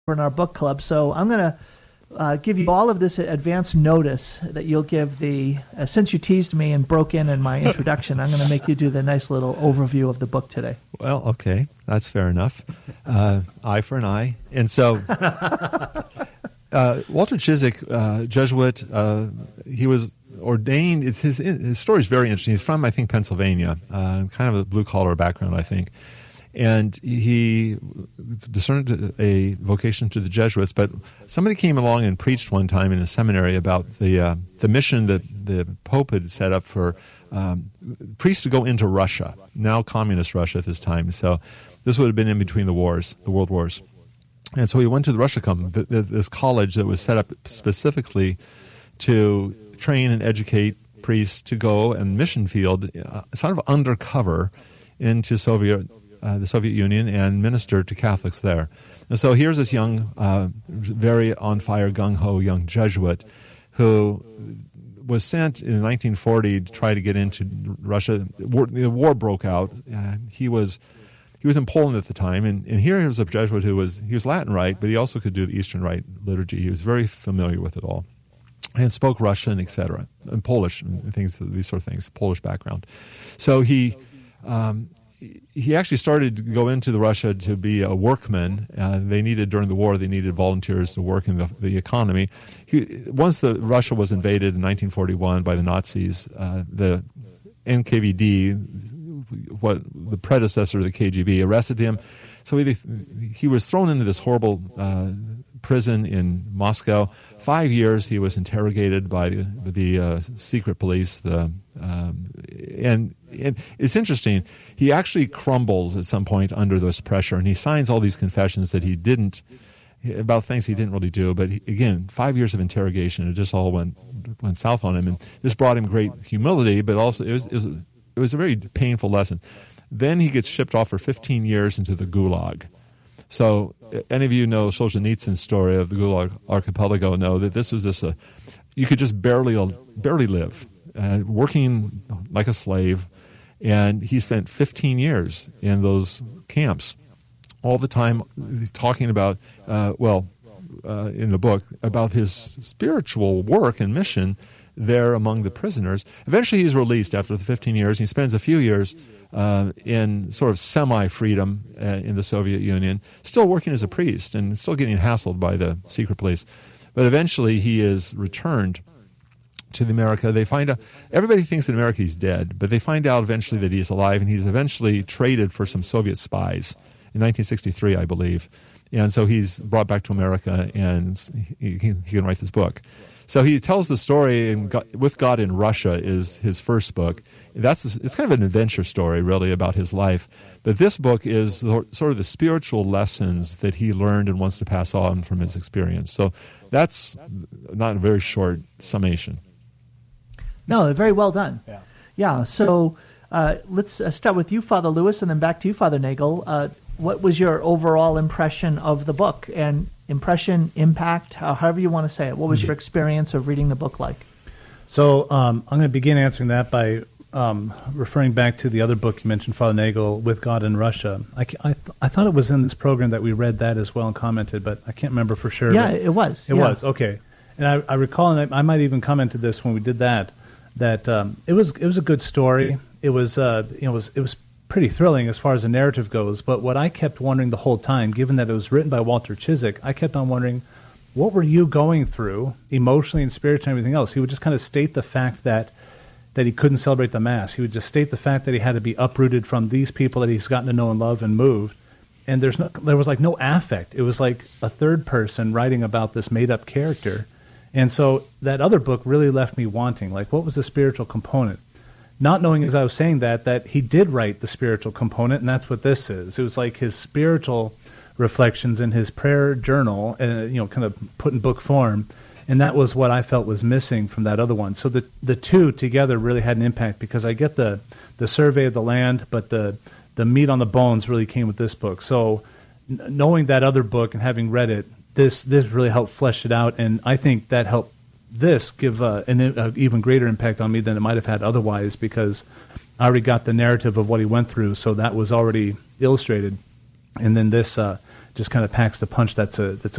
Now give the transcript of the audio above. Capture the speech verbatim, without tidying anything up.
in our book club. So I'm going to uh, give you all of this advance notice that you'll give the, uh, since you teased me and broke in in my introduction, I'm going to make you do the nice little overview of the book today. Well, okay, that's fair enough. Uh, eye for an eye. And so uh, Walter Ciszek, uh, Jesuit, uh, he was ordained. It's his, his story is very interesting. He's from, I think, Pennsylvania, uh, kind of a blue-collar background, I think. And he discerned a vocation to the Jesuits, but somebody came along and preached one time in a seminary about the uh, the mission that the Pope had set up for um, priests to go into Russia, now communist Russia at this time. So this would have been in between the wars, the world wars. And so he went to the Russia com- this college that was set up specifically to train and educate priests to go and mission field, uh, sort of undercover into Soviet Uh, the Soviet Union and minister to Catholics there. And so here's this young, uh, very on-fire, gung-ho young Jesuit who was sent in nineteen forty to try to get into Russia. War, the war broke out. Uh, he was he was in Poland at the time, and, and here was a Jesuit who was he was Latin Rite, but he also could do the Eastern Rite liturgy. He was very familiar with it all, and spoke Russian, et cetera, and Polish and things, these sort of things, Polish background. So he. Um, He actually started to go into the Russia to be a workman. Uh, they needed, during the war, they needed volunteers to work in the, the economy. He, once the Russia was invaded in nineteen forty-one by the Nazis, uh, the N K V D, what the predecessor of the K G B, arrested him. So he, he was thrown into this horrible uh, prison in Moscow. Five years he was interrogated by the, the uh, secret police. The um, and, and it's interesting. He actually crumbles at some point under this pressure, and he signs all these confessions that he didn't about things he didn't really do. But he, again, five years of interrogation, it just all went went south on him, and this brought him great humility. But also, it was it was, it was a very painful lesson. Then he gets shipped off for fifteen years into the Gulag. So any of you know Solzhenitsyn's story of the Gulag Archipelago know that this was just a, you could just barely barely live, uh, working like a slave, and he spent fifteen years in those camps, all the time talking about, uh, well, uh, in the book, about his spiritual work and mission there among the prisoners. Eventually he's released after the fifteen years. He spends a few years uh, in sort of semi-freedom uh, in the Soviet Union, still working as a priest and still getting hassled by the secret police. But eventually he is returned to the America. They find out, everybody thinks in America he's dead, but they find out eventually that he's alive, and he's eventually traded for some Soviet spies in nineteen sixty-three, I believe. And so he's brought back to America, and he, he, he can write this book. So he tells the story, and God, With God in Russia is his first book. That's it's kind of an adventure story, really, about his life. But this book is the, sort of the spiritual lessons that he learned and wants to pass on from his experience. So that's not a very short summation. No, very well done. Yeah. Yeah. So uh, let's uh, start with you, Father Lewis, and then back to you, Father Nagel. Uh, what was your overall impression of the book? And impression, impact, however you want to say it. What was your experience of reading the book like? So um, I'm going to begin answering that by um, referring back to the other book you mentioned, Father Nagel, With God in Russia. I, I, th- I thought it was in this program that we read that as well and commented, but I can't remember for sure. Yeah, it was. It yeah. was, okay. And I, I recall, and I, I might even commented this when we did that, that um, it was it was a good story. It was uh, you know, it was it was pretty thrilling as far as the narrative goes. But what I kept wondering the whole time, given that it was written by Walter Ciszek, I kept on wondering, what were you going through emotionally and spiritually and everything else? He would just kind of state the fact that that he couldn't celebrate the Mass. He would just state the fact that he had to be uprooted from these people that he's gotten to know and love and moved. And there's no, there was like no affect. It was like a third person writing about this made-up character. And so that other book really left me wanting. Like, what was the spiritual component? Not knowing, as I was saying that, that he did write the spiritual component, and that's what this is. It was like his spiritual reflections in his prayer journal, uh, you know, kind of put in book form. And that was what I felt was missing from that other one. So the the two together really had an impact, because I get the, the survey of the land, but the, the meat on the bones really came with this book. So n- knowing that other book and having read it, this this really helped flesh it out, and I think that helped this give uh, an uh, even greater impact on me than it might have had otherwise, because I already got the narrative of what he went through, so that was already illustrated. And then this uh, just kind of packs the punch. That's a that's